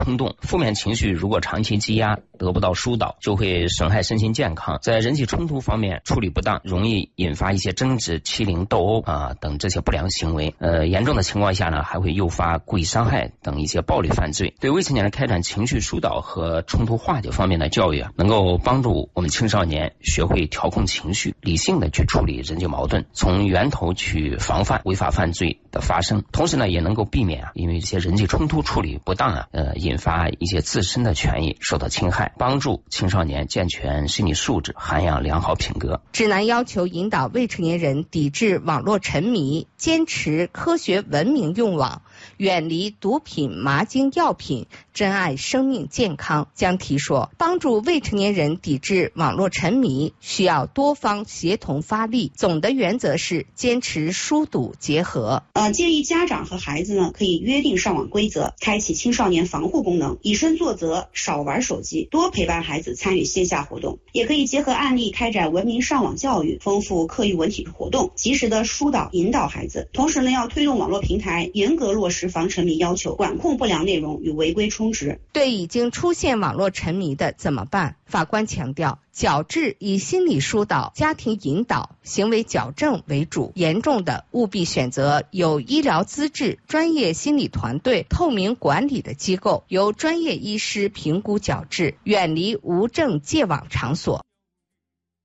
冲动。负面情绪如果长期积压，得不到疏导，就会损害身心健康。在人际冲突方面处理不当，容易引发一些争执、欺凌、斗殴等这些不良行为。严重的情况下呢，还会诱发故意伤害等一些暴力犯罪。对未成年人开展情绪疏导和冲突化解方面的教育能够帮助我们青少年学会调控情绪，理性的去处理人际矛盾，从源头去防范违法犯罪的发生。同时呢，也能够避免因为这些人际冲突处理不当引发一些自身的权益受到侵害，帮助青少年健全心理素质，涵养良好品格。 指南要求引导未成年人抵制网络沉迷，坚持科学文明用网，远离毒品、麻精药品，珍爱生命健康。江提说，帮助未成年人抵制网络沉迷，需要多方协同发力。总的原则是坚持疏堵结合。 建议家长和孩子呢，可以约定上网规则，开启青少年防护功能，以身作则，少玩手机，多陪伴孩子参与线下活动。也可以结合案例开展文明上网教育，丰富课余文体活动，及时的疏导引导孩子。同时呢，要推动网络平台严格落实防沉迷要求，管控不良内容与违规充值。 对已经出现网络沉迷的怎么办？法官强调，矫治以心理疏导、家庭引导、行为矫正为主，严重的务必选择有医疗资质、专业心理团队、透明管理的机构，由专业医师评估矫治，远离无证戒网场所。